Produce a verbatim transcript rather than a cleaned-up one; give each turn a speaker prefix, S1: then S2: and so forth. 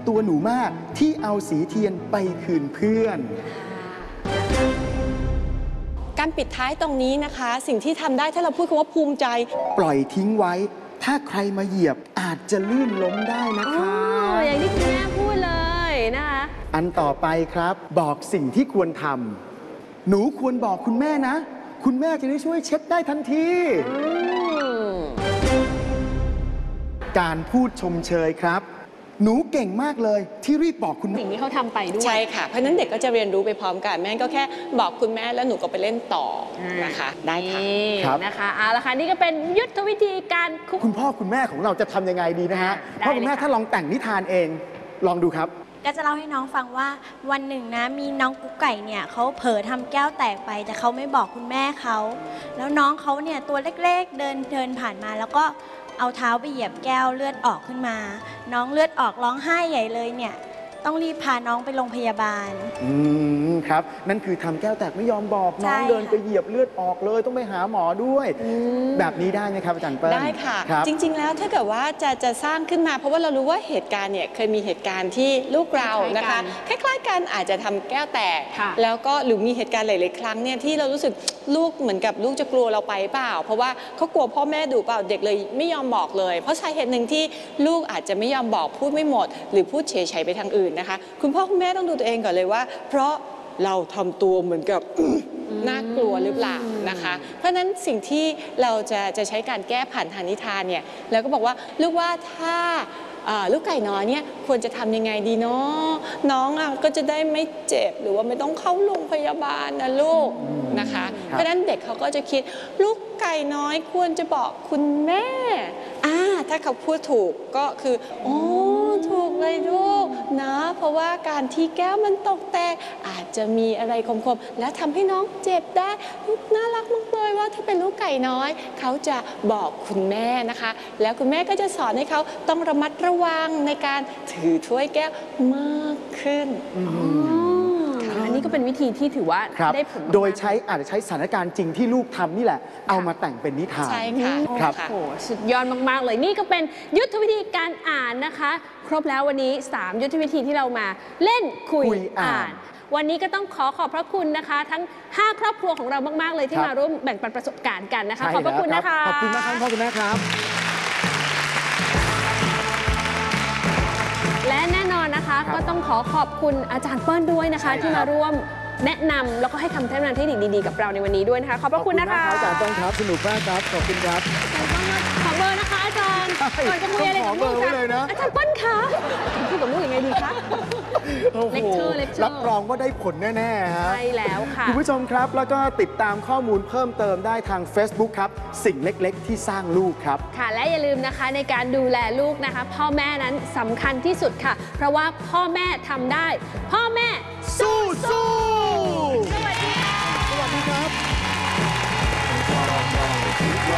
S1: ตัวหนูมากที่เอาสีเทียนไปคืนเพื่อน
S2: การปิดท้ายตรงนี้นะคะสิ่งที่ทำได้ถ้าเราพูดคำว่าภูมิใจ
S1: ปล่อยทิ้งไว้ถ้าใครมาเหยียบอาจจะลื่นล้มได้นะคะ
S3: อย่างที่คุณแม่พูดเลยนะคะ
S1: อันต่อไปครับบอกสิ่งที่ควรทำหนูควรบอกคุณแม่นะคุณแม่จะได้ช่วยเช็ดได้ทันทีการพูดชมเชยครับหนูเก่งมากเลยที่รีบบอกคุณ
S3: สิ่งที่เขาทำไปด้วย
S2: ใช่ค่ะเพราะนั้นเด็กก็จะเรียนรู้ไปพร้อมกันแม่ก็แค่บอกคุณแม่แล้วหนูก็ไปเล่นต่อนะคะได้ค่ะ
S3: ครับนะคะเอาละค่ะนี่ก็เป็นยุทธวิธีการ
S1: คุณพ่อคุณแม่ของเราจะทำยังไงดีนะฮะพ่อคุณแม่ถ้าลองแต่งนิทานเองลองดูครับ
S4: ก็จะเล่าให้น้องฟังว่าวันหนึ่งนะมีน้องกุ๊กไก่เนี่ยเขาเผลอทำแก้วแตกไปแต่เขาไม่บอกคุณแม่เขาแล้วน้องเขาเนี่ยตัวเล็กๆเดินเดินผ่านมาแล้วก็เอาเท้าไปเหยียบแก้วเลือดออกขึ้นมาน้องเลือดออกร้องไห้ใหญ่เลยเนี่ยต้องรีบพาน้องไปโรงพยาบาล
S1: อืมครับนั่นคือทำแก้วแตกไม่ยอมบอกน้องเดินไปเหยียบเลือดออกเลยต้องไปหาหมอด้วยแบบนี้ได้ไหมครับอาจารย์เปิ้ล
S2: ได้ค่ะจริงๆแล้วถ้าเกิดว่าจะจะสร้างขึ้นมาเพราะว่าเรารู้ว่าเหตุการณ์เนี่ยเคยมีเหตุการณ์ที่ลูกเรานะคะคล้ายๆกันอาจจะทำแก้วแตกแล้วก็หรือมีเหตุการณ์หลายๆครั้งเนี่ยที่เรารู้สึกลูกเหมือนกับลูกจะกลัวเราไปเปล่าเพราะว่าเขากลัวพ่อแม่ดุเปล่าเด็กเลยไม่ยอมบอกเลยเพราะสาเหตุหนึ่งที่ลูกอาจจะไม่ยอมบอกพูดไม่หมดหรือพูดเฉยๆไปทางอื่นนะคะคุณพ่อคุณแม่ต้องดูตัวเองก่อนเลยว่าเพราะเราทำตัวเหมือนกับน่ากลัวหรือเปล่านะคะเพราะฉะนั้นสิ่งที่เราจะจะใช้การแก้ผ่านทางนิทานเนี่ยแล้วก็บอกว่าลูกว่าถ้าลูกไก่น้อยเนี่ยควรจะทำยังไงดีเนาะน้องอ่ะก็จะได้ไม่เจ็บหรือว่าไม่ต้องเข้าโรงพยาบาลนะลูกนะคะเพราะฉะนั้นเด็กเขาก็จะคิดลูกไก่น้อยควรจะบอกคุณแม่อ่าถ้าเขาพูดถูกก็คือโอ้ถูกเลยลูกนะเพราะว่าการที่แก้วมันตกแตกอาจจะมีอะไรคมๆและทำให้น้องเจ็บได้น่ารักมากเลยว่าถ้าเป็นลูกไก่น้อยเขาจะบอกคุณแม่นะคะแล้วคุณแม่ก็จะสอนให้เขาต้องระมัดระวังในการถือถ้วยแก้วมากขึ้น
S3: อันนี้ก็เป็นวิธีที่ถือว่าได้ผล
S1: โดยใช้อาจจะใช้สถานการณ์จริงที่ลูกทำนี่แหละเอามาแต่งเป็นนิทาน
S2: ใช่ค่ะ
S1: ครับ
S3: โอ้โหสุดยอดมากๆเลยนี่ก็เป็นยุทธวิธีการอ่านนะคะครบแล้ววันนี้สามยุทธวิธีที่เรามาเล่นคุยอ่านวันนี้ก็ต้องขอขอบพระคุณนะคะทั้งห้าครอบครัวของเรามากๆเลยที่มาร่วมแบ่งปันประสบการณ์กันนะคะขอบพระคุณนะคะ
S1: ขอบคุณมากครับพ่อคุณแม่ครับ
S3: และแน่นอนนะคะก็ต้องขอขอบคุณอาจารย์เปิ้ลด้วยนะคะที่มาร่วมแนะนำแล้วก็ให้คำแนะนำเทคนิคดีๆกับเราในวันนี้ด้วยนะคะขอบพระคุณนะคะ
S1: อาจารย์เปิ้ลครับสนุกมากครับขอบคุณครับ
S3: ขอเบอร์นะคะอาจารย์ก่อนจะคุยอะไรกับลูกนะอาจารย์เปิ้ลคะพูดกับลูกยังไงดีคะเลคเชอร์เลคเชอร์
S1: รับรองว่าได้ผลแน่ๆฮะ
S3: ใช่แล้วค่ะ
S1: คุณผู้ชมครับแล้วก็ติดตามข้อมูลเพิ่มเติมได้ทาง Facebook ครับสิ่งเล็กๆที่สร้างลูกครับ
S3: ค่ะและอย่าลืมนะคะในการดูแลลูกนะคะพ่อแม่นั้นสำคัญที่สุดค่ะเพราะว่าพ่อแม่ทำได้พ่อแม่
S1: สู้สู้
S3: สวัสดีค่ะ
S1: สวัสดีครับ